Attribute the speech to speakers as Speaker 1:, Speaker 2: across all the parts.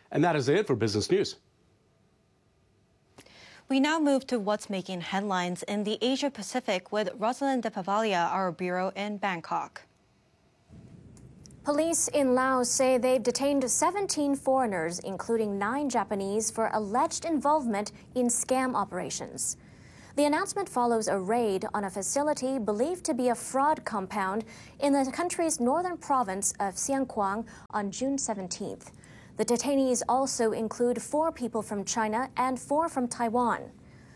Speaker 1: And that is it for Business News.
Speaker 2: We now move to what's making headlines in the Asia Pacific with Rosalind De Pavalia, our bureau in Bangkok.
Speaker 3: Police in Laos say they've detained 17 foreigners, including 9 Japanese, for alleged involvement in scam operations. The announcement follows a raid on a facility believed to be a fraud compound in the country's northern province of Xiangkhouang on June 17th. The detainees also include 4 people from China and 4 from Taiwan.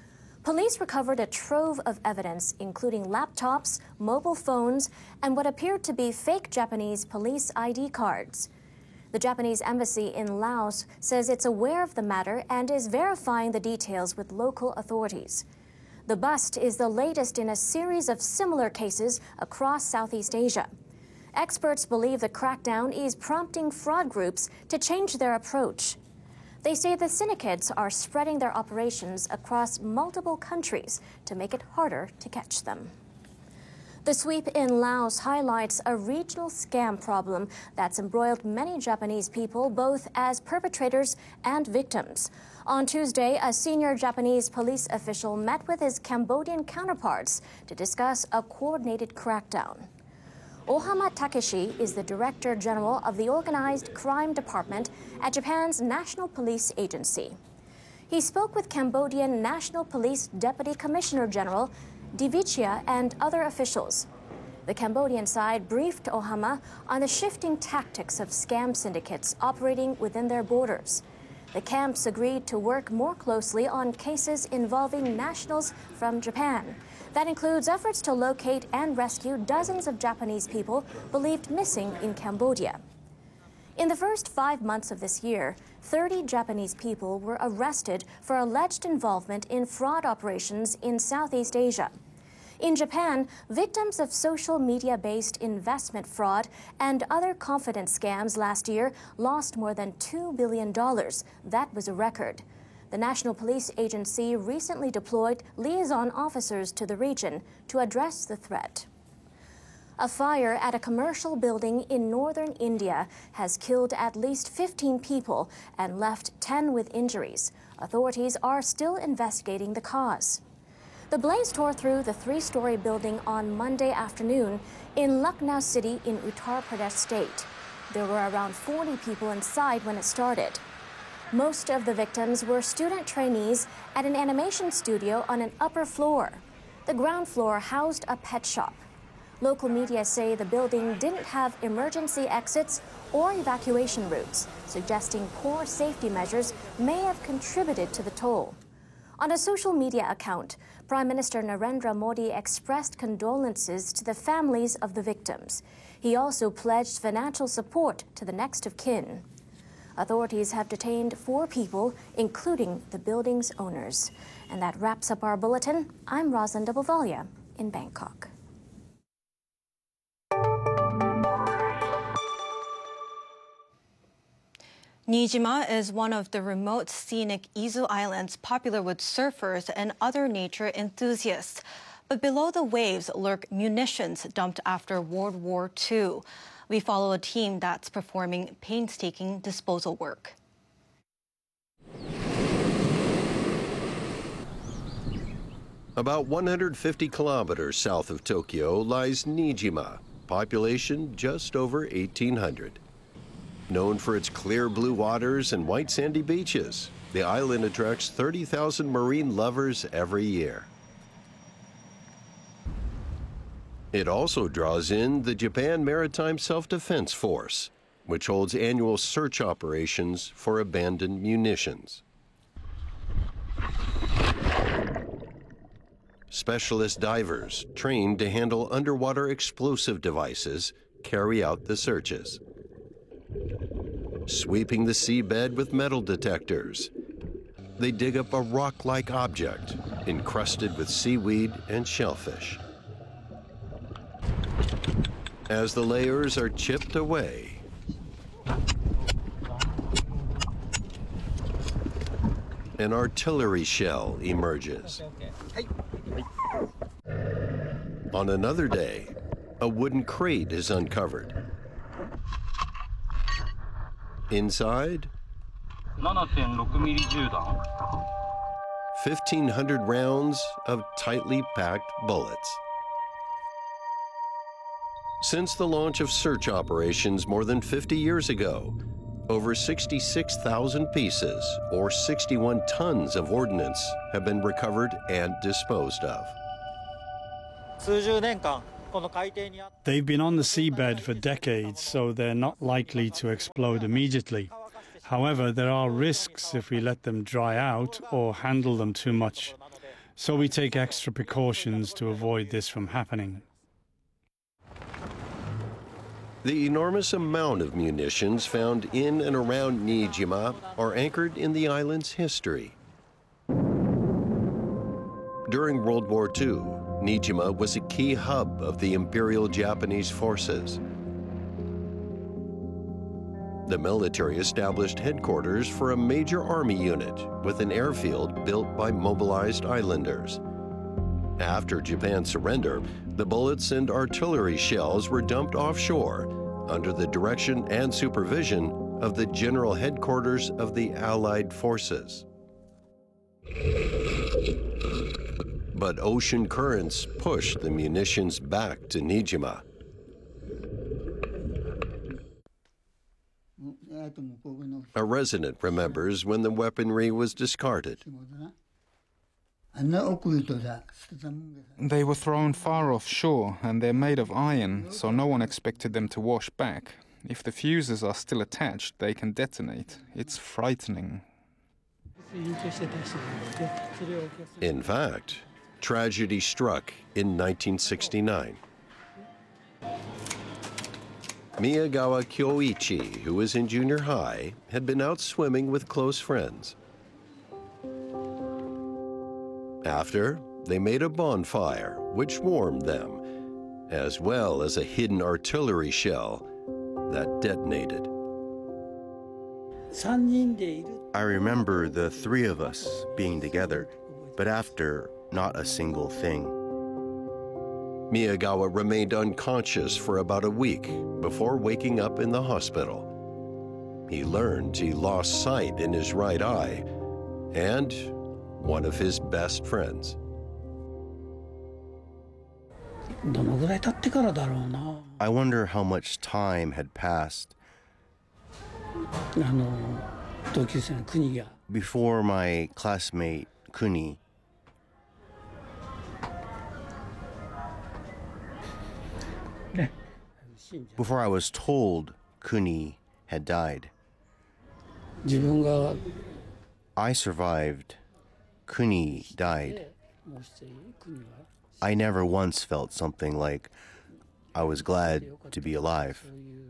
Speaker 3: Police recovered a trove of evidence, including laptops, mobile phones, and what appeared to be fake Japanese police ID cards. The Japanese embassy in Laos says it's aware of the matter and is verifying the details with local authorities. The bust is the latest in a series of similar cases across Southeast Asia. Experts believe the crackdown is prompting fraud groups to change their approach. They say the syndicates are spreading their operations across multiple countries to make it harder to catch them. The sweep in Laos highlights a regional scam problem that's embroiled many Japanese people, both as perpetrators and victims. On Tuesday, a senior Japanese police official met with his Cambodian counterparts to discuss a coordinated crackdown. Ohama Takeshi is the Director General of the Organized Crime Department at Japan's National Police Agency. He spoke with Cambodian National Police Deputy Commissioner General Divichia and other officials. The Cambodian side briefed Ohama on the shifting tactics of scam syndicates operating within their borders. The camps agreed to work more closely on cases involving nationals from Japan. That includes efforts to locate and rescue dozens of Japanese people believed missing in Cambodia. In the first 5 months of this year, 30 Japanese people were arrested for alleged involvement in fraud operations in Southeast Asia. In Japan, victims of social media-based investment fraud and other confidence scams last year lost more than $2 billion. That was a record. The National Police Agency recently deployed liaison officers to the region to address the threat. A fire at a commercial building in northern India has killed at least 15 people and left 10 with injuries. Authorities are still investigating the cause. The blaze tore through the 3-story building on Monday afternoon in Lucknow City in Uttar Pradesh state. There were around 40 people inside when it started. Most of the victims were student trainees at an animation studio on an upper floor. The ground floor housed a pet shop. Local media say the building didn't have emergency exits or evacuation routes, suggesting poor safety measures may have contributed to the toll. On a social media account, Prime Minister Narendra Modi expressed condolences to the families of the victims. He also pledged financial support to the next of kin. Authorities have detained 4 people, including the building's owners. And that wraps up our bulletin. I'm Rosalind De Pavalia in Bangkok.
Speaker 2: Nijima is one of the remote scenic Izu Islands popular with surfers and other nature enthusiasts. But below the waves lurk munitions dumped after World War II. We follow a team that's performing painstaking disposal work.
Speaker 4: About 150 kilometers south of Tokyo lies Nijima, population just over 1,800. Known for its clear blue waters and white sandy beaches, the island attracts 30,000 marine lovers every year. It also draws in the Japan Maritime Self-Defense Force, which holds annual search operations for abandoned munitions. Specialist divers trained to handle underwater explosive devices carry out the searches. Sweeping the seabed with metal detectors, they dig up a rock-like object encrusted with seaweed and shellfish. As the layers are chipped away, an artillery shell emerges. On another day, a wooden crate is uncovered. Inside,
Speaker 1: 7.6ミリ銃弾
Speaker 4: 1,500 rounds of tightly packed bullets. Since the launch of search operations more than 50 years ago, over 66,000 pieces, or 61 tons of ordnance, have been recovered and disposed of.
Speaker 5: They've been on the seabed for decades, so they're not likely to explode immediately. However, there are risks if we let them dry out or handle them too much. So we take extra precautions to avoid this from happening.
Speaker 4: The enormous amount of munitions found in and around Niijima are anchored in the island's history. During World War II, Niijima was a key hub of the Imperial Japanese forces. The military established headquarters for a major army unit with an airfield built by mobilized islanders. After Japan's surrender, the bullets and artillery shells were dumped offshore under the direction and supervision of the general headquarters of the Allied forces. But ocean currents pushed the munitions back to Niijima. A resident remembers when the weaponry was discarded.
Speaker 6: They were thrown far offshore and they're made of iron, so no one expected them to wash back. If the fuses are still attached, they can detonate. It's frightening.
Speaker 4: In fact, tragedy struck in 1969. Miyagawa Kyoichi, who was in junior high, had been out swimming with close friends. After, they made a bonfire, which warmed them, as well as a hidden artillery shell that detonated.
Speaker 7: I remember the three of us being together, but after, not a single thing.
Speaker 4: Miyagawa remained unconscious for about a week before waking up in the hospital. He learned he lost sight in his right eye and one of his best friends.
Speaker 7: I wonder how much time had passed before my classmate Kuni before I was told Kuni had died. I survived. Kuni died. I never once felt something like I was glad to be alive.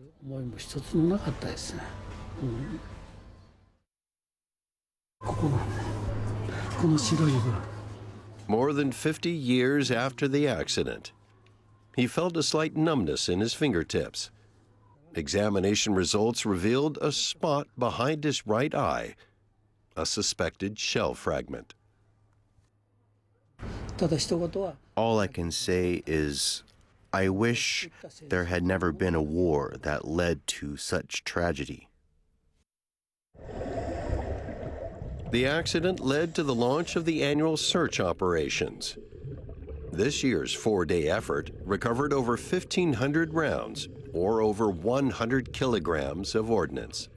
Speaker 4: More than 50 years after the accident, he felt a slight numbness in his fingertips. Examination results revealed a spot behind his right eye, a suspected shell fragment.
Speaker 7: All I can say is, I wish there had never been a war that led to such tragedy.
Speaker 4: The accident led to the launch of the annual search operations. This year's four-day effort recovered over 1,500 rounds, or over 100 kilograms of ordnance.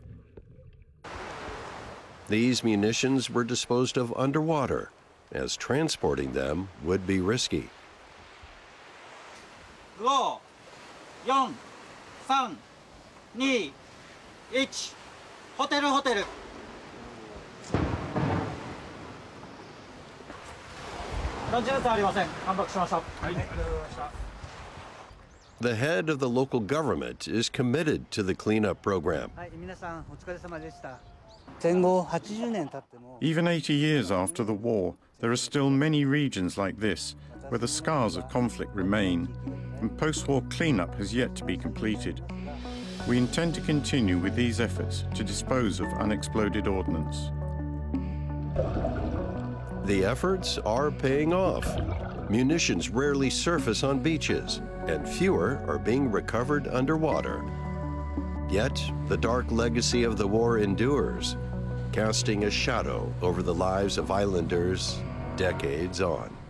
Speaker 4: These munitions were disposed of underwater, as transporting them would be risky.
Speaker 1: 5、4、3、2、1、ホテルホテル。ランチネットありません。完爆しました。はい、ありがとうございました。
Speaker 4: The head of the local government is committed to the cleanup program.
Speaker 8: Even 80 years after the war, there are still many regions like this where the scars of conflict remain, and post-war cleanup has yet to be completed. We intend to continue with these efforts to dispose of unexploded ordnance.
Speaker 4: The efforts are paying off. Munitions rarely surface on beaches, and fewer are being recovered underwater. Yet, the dark legacy of the war endures, casting a shadow over the lives of islanders decades on.